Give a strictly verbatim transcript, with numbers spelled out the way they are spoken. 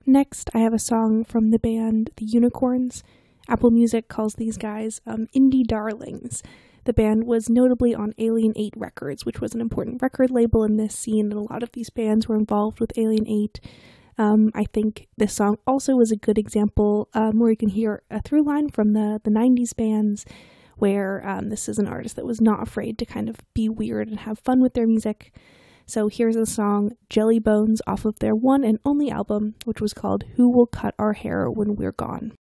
Next, I have a song from the band The Unicorns. Apple Music calls these guys um, indie darlings. The band was notably on Alien eight Records, which was an important record label in this scene, and a lot of these bands were involved with Alien eight. Um, I think this song also was a good example um, where you can hear a through line from the, the nineties bands, where um, this is an artist that was not afraid to kind of be weird and have fun with their music. So here's a song, Jelly Bones, off of their one and only album, which was called Who Will Cut Our Hair When We're Gone.